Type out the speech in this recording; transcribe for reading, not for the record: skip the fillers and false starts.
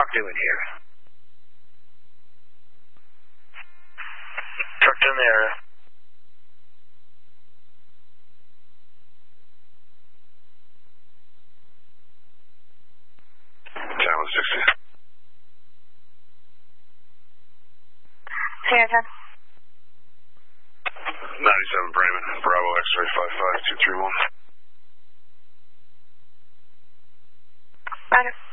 truck doing here? Truck's in the area. Channel 60. Sierra 10. 97 Bremen, Bravo X-ray 55231. Roger.